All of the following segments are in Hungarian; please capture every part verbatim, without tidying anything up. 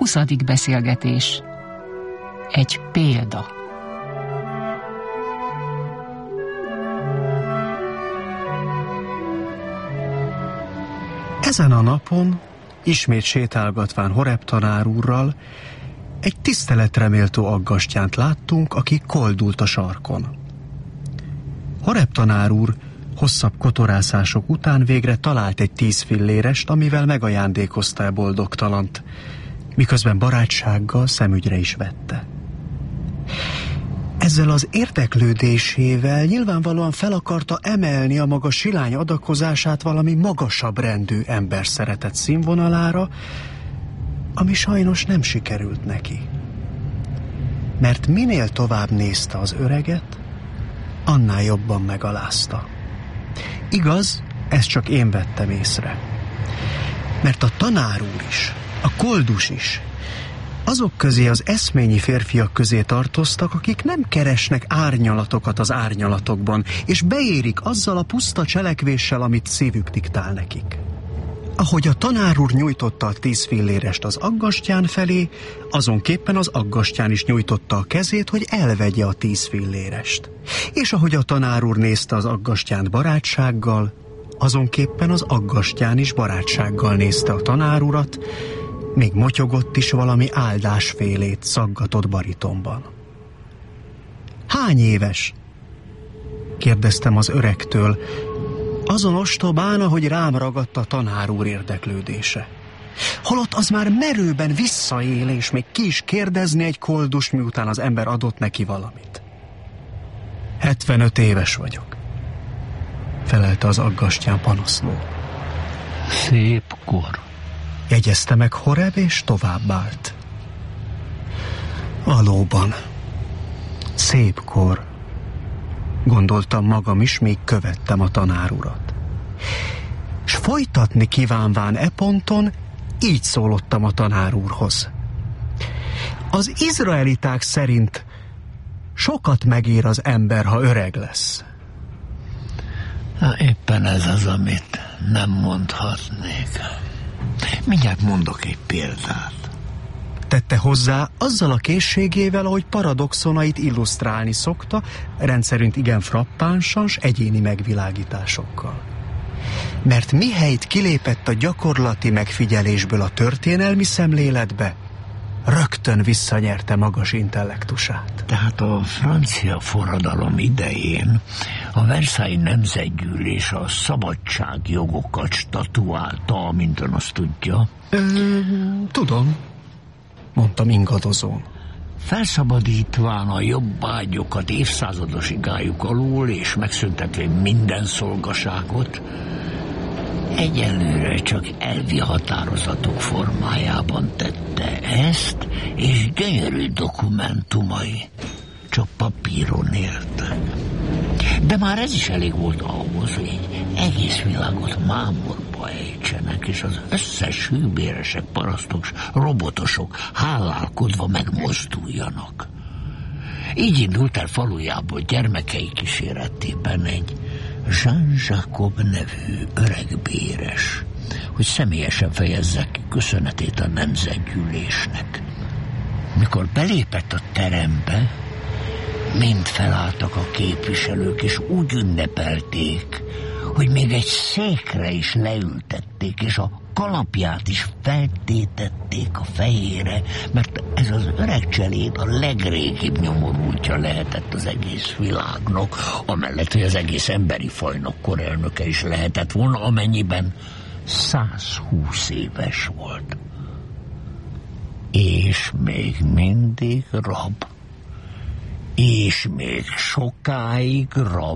Huszadik beszélgetés. Egy példa. Ezen a napon, ismét sétálgatván Horeb tanár úrral, egy tiszteletreméltó aggastyánt láttunk, aki koldult a sarkon. Horeb tanár úr hosszabb kotorászások után végre talált egy tíz fillérest, amivel megajándékozta a boldogtalant, miközben barátsággal szemügyre is vette. Ezzel az érdeklődésével nyilvánvalóan fel akarta emelni a maga silány adakozását valami magasabb rendű ember szeretet színvonalára, ami sajnos nem sikerült neki. Mert minél tovább nézte az öreget, annál jobban megalázta. Igaz, ezt csak én vettem észre. Mert a tanár úr is, a koldus is, azok közé, az eszményi férfiak közé tartoztak, akik nem keresnek árnyalatokat az árnyalatokban, és beérik azzal a puszta cselekvéssel, amit szívük diktál nekik. Ahogy a tanár úr nyújtotta a tíz fillérest az aggastyán felé, azonképpen az aggastyán is nyújtotta a kezét, hogy elvegye a tíz fillérest. És ahogy a tanár úr nézte az aggastyánt barátsággal, azonképpen az aggastyán is barátsággal nézte a tanár urat, még motyogott is valami áldásfélét szaggatott baritonban. Hány éves? Kérdeztem az öregtől, azon ostobán, ahogy rám ragadt a tanár úr érdeklődése. Holott az már merőben visszaél, és még ki is kérdezni egy koldus, miután az ember adott neki valamit. hetvenöt éves vagyok, felelte az aggastyán panaszló. Szép kor, jegyezte meg Horeb, és továbbált. Valóban, szép kor, gondoltam magam is, míg követtem a tanár urat. S folytatni kívánván e ponton, így szólottam a tanár úrhoz. Az izraeliták szerint sokat megér az ember, ha öreg lesz. Na, éppen ez az, amit nem mondhatnék. Mindjárt mondok egy példát. Tette hozzá azzal a készségével, ahogy paradoxonait illusztrálni szokta, rendszerint igen frappánsan s egyéni megvilágításokkal. Mert mihelyt kilépett a gyakorlati megfigyelésből a történelmi szemléletbe, rögtön visszanyerte magas intellektusát. Tehát a francia forradalom idején a Versailles nemzetgyűlés a szabadságjogokat statuálta, amint ön azt tudja. Ö, tudom, mondtam ingadozón. Felszabadítván a jobbágyokat évszázados igájuk alól, és megszüntetve minden szolgaságot, egyelőre csak elvi határozatok formájában tette ezt, és gyönyörű dokumentumai csak papíron éltek. De már ez is elég volt ahhoz, hogy egy egész világot mámorba ejtsenek, és az összes hűbéresek, parasztok, robotosok hálálkodva megmozduljanak. Így indult el falujából gyermekei kíséretében egy Jean Jacob nevű öregbéres, hogy személyesen fejezze ki köszönetét a nemzetgyűlésnek. Mikor belépett a terembe, mind felálltak a képviselők, és úgy ünnepelték, hogy még egy székre is leültették, és a kalapját is feltétették a fejére, mert ez az öreg cseléd a legrégibb nyomorultja lehetett az egész világnak, amellett, hogy az egész emberi fajnak korelnöke is lehetett volna, amennyiben százhúsz éves volt. És még mindig rab. És még sokáig rab.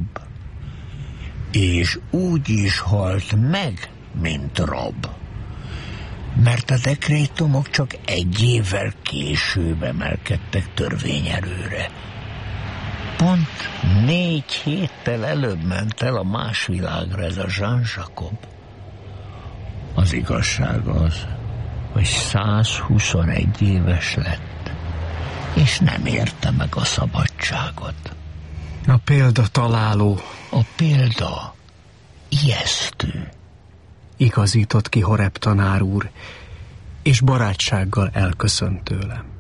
És úgy is halt meg, mint rab. Mert a dekrétumok csak egy évvel később emelkedtek törvényerőre. Pont négy héttel előbb ment el a más világra ez a Jean Jacob. Az igazság az, hogy százhuszonegy éves lett, és nem érte meg a szabadságot. A példa találó. A példa ijesztő. Igazított ki Horeb tanár úr, és barátsággal elköszönt tőlem.